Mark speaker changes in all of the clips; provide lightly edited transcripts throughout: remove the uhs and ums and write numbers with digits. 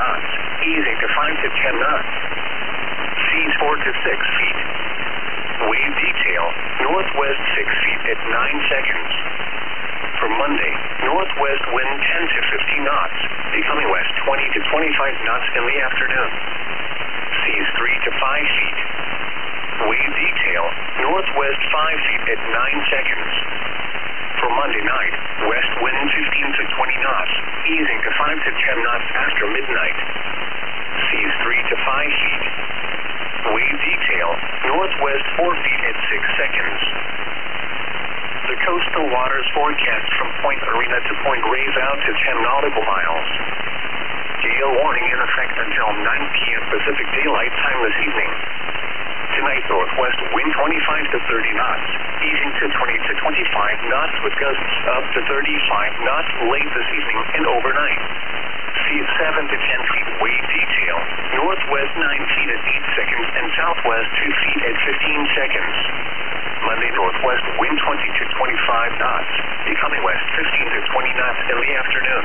Speaker 1: knots, easing to 5 to 10 knots. Seas 4 to 6 feet. Wave detail, northwest 6 feet at 9 seconds. For Monday, northwest wind 10 to 15 knots, becoming west 20 to 25 knots in the afternoon. Seas 3 to 5 feet. Wave detail, northwest 5 feet at 9 seconds. For Monday night, west wind 15 to 20 knots, easing to 5 to 10 knots after midnight. Seas 3 to 5 feet. Wave detail, northwest 4 feet at 6 seconds. The coastal waters forecast from Point Arena to Point Reyes out to 10 nautical miles. Gale warning in effect until 9 p.m. Pacific Daylight Time this evening. Tonight, northwest wind 25 to 30 knots, easing to 20 to 25 knots with gusts up to 35 knots late this evening and overnight. Seas 7 to 10 feet wave detail, northwest 9 feet at 8 seconds and southwest 2 feet at 15 seconds. Monday, northwest wind 20 to 25 knots, becoming west 15 to 20 knots in the afternoon.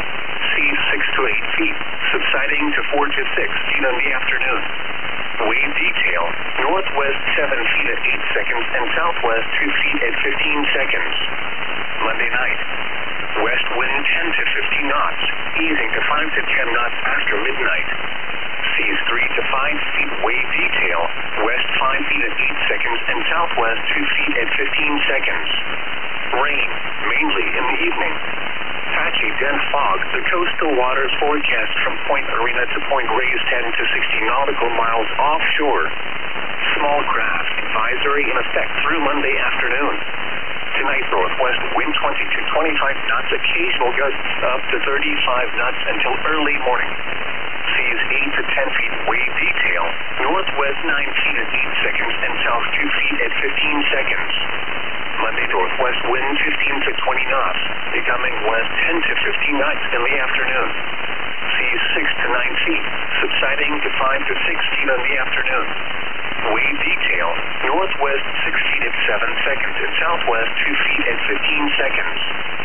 Speaker 1: Seas 6 to 8 feet, subsiding to 4 to 6 feet in the afternoon. Wave detail, northwest 7 feet at 8 seconds and southwest 2 feet at 15 seconds. Monday night, west wind 10 to 15 knots, easing to 5 to 10 knots after midnight. Seas 3 to 5 feet wave detail, west 5 feet at 8 seconds and southwest 2 feet at 15 seconds. Rain, mainly in the evening. Patchy dense fog, the coastal waters forecast from Point Arena to Point Reyes 10 to 60 nautical miles offshore. Small craft advisory in effect through Monday afternoon. Tonight, northwest wind 20 to 25 knots, occasional gusts up to 35 knots until early morning. Seas 8 to 10 feet wave detail, northwest 9 feet at 8 seconds and south 2 feet at 15 seconds. Monday, northwest wind 15 to 20 knots, becoming west 10 to 15 knots in the afternoon. Seas 6 to 9 feet, subsiding to 5 to 6 feet in the afternoon. Wave detail, northwest 6 feet at 7 seconds and southwest 2 feet at 15 seconds.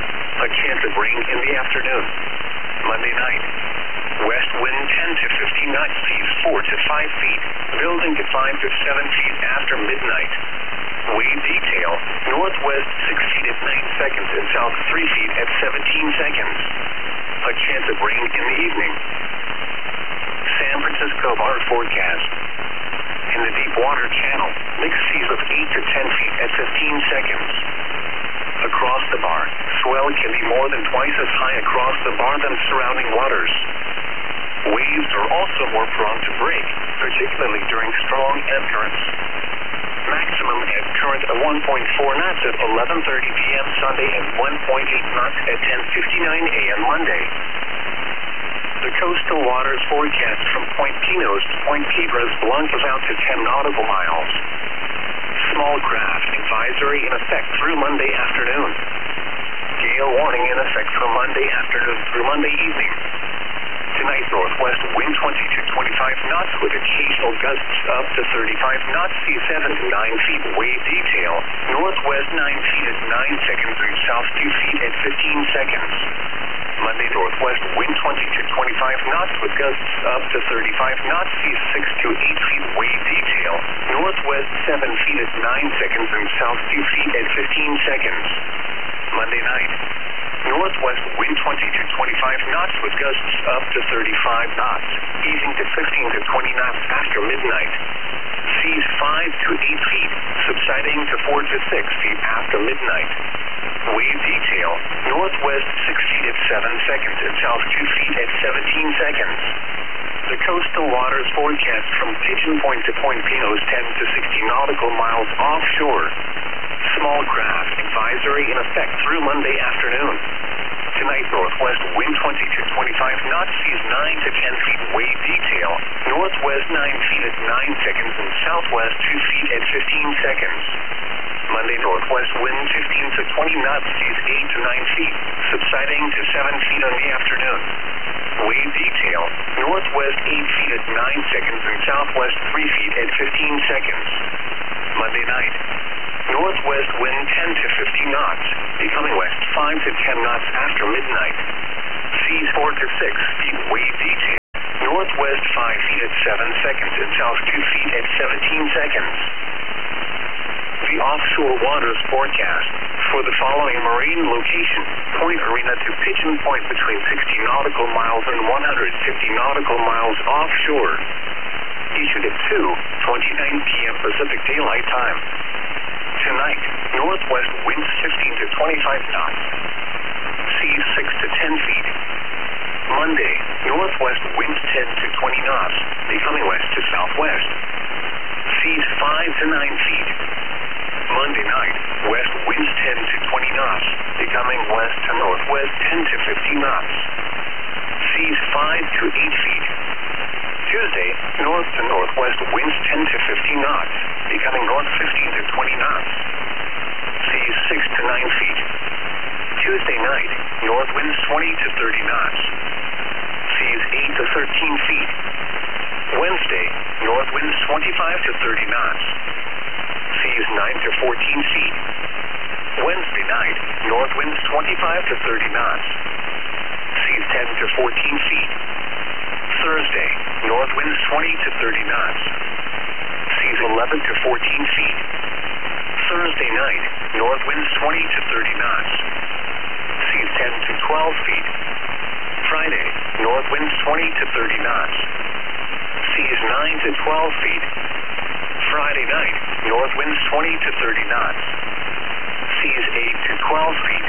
Speaker 1: A chance of rain in the afternoon. Monday night, west wind 10 to 15 knots, seas 4 to 5 feet, building to 5 to 7 feet after midnight. Wave detail, northwest 6 feet at 9 seconds and south 3 feet at 17 seconds. A chance of rain in the evening. San Francisco bar forecast. In the deep water channel, mixed seas of 8 to 10 feet at 15 seconds. Across the bar, swell can be more than twice as high across the bar than surrounding waters. Waves are also more prone to break, particularly during strong ebb currents. Maximum ebb current of 1.4 knots at 11:30 p.m. Sunday and 1.8 knots at 10:59 a.m. Monday. The coastal waters forecast from Point Pinos to Point Cabras Blancas out to 10 nautical miles. Small craft advisory in effect through Monday afternoon. Gale warning in effect from Monday afternoon through Monday evening. Tonight, northwest wind 20 to 25 knots with occasional gusts up to 35 knots, seas 7 to 9 feet wave detail, northwest 9 feet at 9 seconds and south 2 feet at 15 seconds. Monday, northwest wind 20 to 25 knots with gusts up to 35 knots, seas 6 to 8 feet wave detail, northwest 7 feet at 9 seconds and south 2 feet at 15 seconds. Monday night, northwest wind 20 to 25 knots with gusts up to 35 knots, easing to 15 to 20 knots after midnight. Seas 5 to 8 feet, subsiding to 4 to 6 feet after midnight. Wave detail, northwest 6 feet at 7 seconds and south 2 feet at 17 seconds. The coastal waters forecast from Pigeon Point to Point Pinos 10 to 60 nautical miles offshore. Small craft advisory in effect through Monday afternoon. Tonight, northwest wind 20 to 25 knots, seas 9 to 10 feet wave detail, northwest 9 feet at 9 seconds and southwest 2 feet at 15 seconds. Monday, northwest wind 15 to 20 knots, seas 8 to 9 feet, subsiding to 7 feet in the afternoon. Wave detail, northwest 8 feet at 9 seconds and southwest 3 feet at 15 seconds. Monday night, northwest wind 10 to 15 knots, becoming west 5 to 10 knots after midnight. Seas 4 to 6 feet wave detail. feet at 7 seconds, and south 2 feet at 17 seconds. The offshore waters forecast for the following marine location: Point Arena to Pigeon Point between 60 nautical miles and 150 nautical miles offshore. Issued at 2:29 p.m. Pacific Daylight Time. Tonight, northwest winds 15 to 25 knots. Seas 6 to 10 feet. Monday, northwest winds 10 to 20 knots, becoming west to southwest. Seas 5 to 9 feet. Monday night, west winds 10 to 20 knots, becoming west to northwest 10 to 15 knots. Seas 5 to 8 feet. Tuesday, north to northwest winds 10 to 15 knots, becoming north 15 to 20 knots. Seas 6 to 9 feet. Tuesday night, north winds 20 to 30 knots. Seas 8 to 13 feet. Wednesday, north winds 25 to 30 knots. Seas 9 to 14 feet. Wednesday night, north winds 25 to 30 knots. Seas 10 to 14 feet. Thursday, north winds 20 to 30 knots. Seas 11 to 14 feet. Thursday night, north winds 20 to 30 knots. Seas 10 to 12 feet. Friday, north winds 20 to 30 knots. Seas 9 to 12 feet. Friday night, north winds 20 to 30 knots. Seas 8 to 12 feet.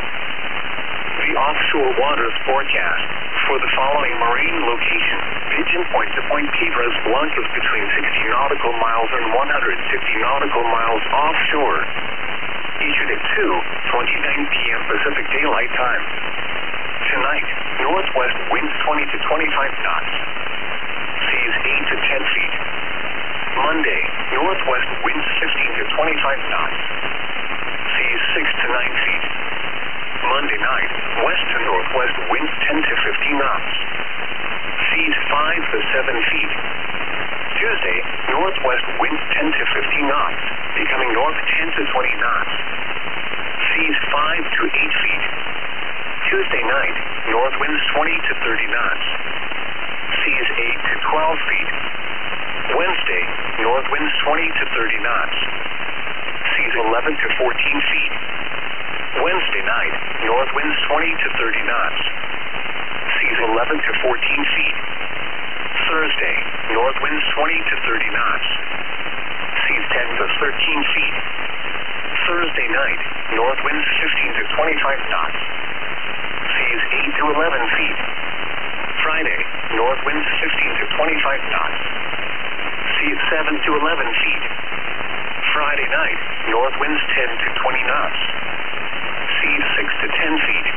Speaker 1: The offshore waters forecast for the following marine location: Pigeon Point to Point Piedras Blancas between 60 nautical miles and 150 nautical miles offshore. Issued at 2:29 p.m. Pacific Daylight Time. Tonight, northwest winds 20 to 25 knots. Seas 8 to 10 feet. Monday, northwest winds 15 to 25 knots. Seas 6 to 9 feet. Monday night, west to northwest winds 10 to 15 knots. Seas 5 to 7 feet. Tuesday, northwest winds 10 to 15 knots, becoming north 10 to 20 knots. Seas 5 to 8 feet. Tuesday night, north winds 20 to 30 knots. Seas 8 to 12 feet. Wednesday, north winds 20 to 30 knots. Seas 11 to 14 feet. Wednesday night, north winds 20 to 30 knots. Seas 11 to 14 feet. Thursday, north winds 20 to 30 knots. Seas 10 to 13 feet. Thursday night, north winds 15 to 25 knots. Seas 8 to 11 feet. Friday, north winds 15 to 25 knots. Seas 7 to 11 feet. Friday night, north winds 10 to 20 knots. Seas 6 to 10 feet.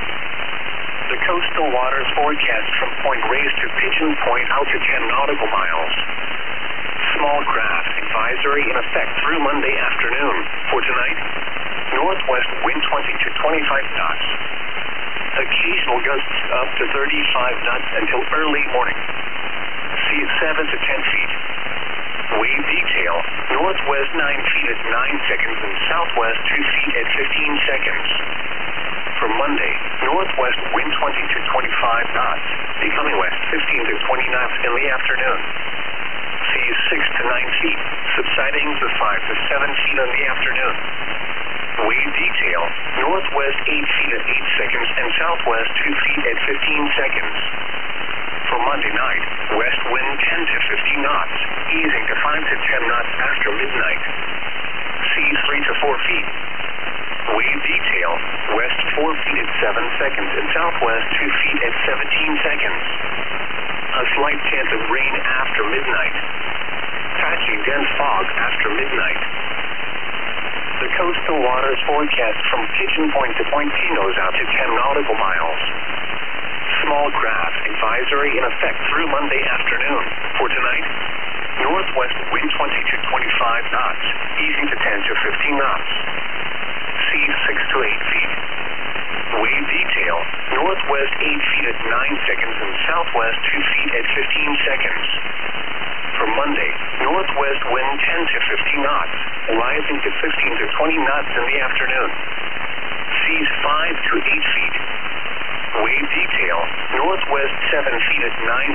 Speaker 1: The coastal waters forecast from Point Reyes to Pigeon Point out to 10 nautical miles. Small craft advisory in effect through Monday afternoon. For tonight, northwest wind 20 to 25 knots. Occasional gusts up to 35 knots until early morning. Seas 7 to 10 feet. Wave detail, northwest 9 feet at 9 seconds and southwest 2 feet at 15 seconds. For Monday, northwest wind 20 to 25 knots, becoming west 15 to 20 knots in the afternoon. Seas 6 to 9 feet, subsiding to 5 to 7 feet in the afternoon. Wave detail, northwest 8 feet at 8 seconds and southwest 2 feet at 15 seconds. For Monday night, west wind 10 to 15 knots, easing to 5 to 10 knots after midnight. Seas 3 to 4 feet. Wave detail, west 4 feet at 7 seconds and southwest 2 feet at 17 seconds. A slight chance of rain after midnight. Patchy dense fog after midnight. The coastal waters forecast from Pigeon Point to Point Pinos out to 10 nautical miles. Small craft advisory in effect through Monday afternoon. For tonight, northwest wind 20 to 25 knots, easing to 10 to 15 knots. Seas 6 to 8 feet. Wave detail, northwest 8 feet at 9 seconds and southwest 2 feet at 15 seconds. For Monday, northwest wind 10 to 15 knots, rising to 15 to 20 knots in the afternoon. Seas 5 to 8 feet. Wave detail, northwest 7 feet at 9